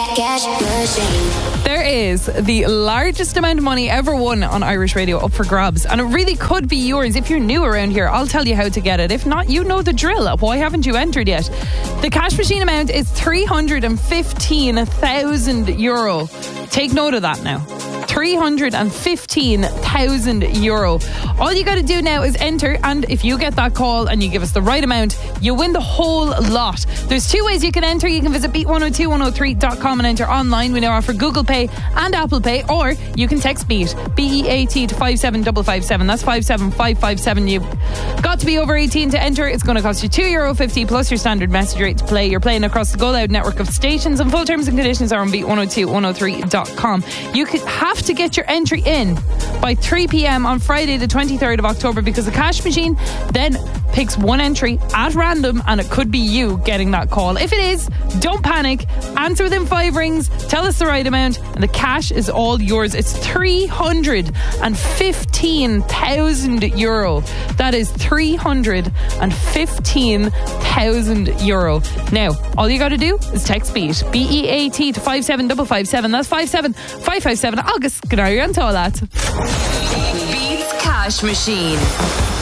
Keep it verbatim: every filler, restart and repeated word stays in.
Cash Machine. There is the largest amount of money ever won on Irish radio up for grabs, and it really could be yours. If you're new around here, I'll tell you how to get it. If not, you know the drill. Why haven't you entered yet? The Cash Machine amount is three hundred fifteen thousand euro. Take note of that now. three hundred fifteen thousand euro. All you got to do now is enter, and if you get that call and you give us the right amount, you win the whole lot. There's two ways you can enter. You can visit beat one oh two one oh three dot com and enter online. We now offer Google Pay and Apple Pay, or you can text BEAT, B E A T, to five seven five five seven. That's five seven five five seven. You've got to be over eighteen to enter. It's going to cost you two euro fifty plus your standard message rate to play. You're playing across the Go Loud network of stations, and full terms and conditions are on beat one oh two one oh three dot com. You could have to get your entry in by three p.m. on Friday the twenty-third of October, because the Cash Machine then picks one entry at random, and it could be you getting that call. If it is, don't panic. Answer within five rings, tell us the right amount, and the cash is all yours. It's three hundred fifteen thousand euro. That is three hundred fifteen thousand euro. Now, all you got to do is text BEAT, B E A T, to five seven five five seven. That's five seven five five seven. Agus gnair an tálat. Beats Cash Machine.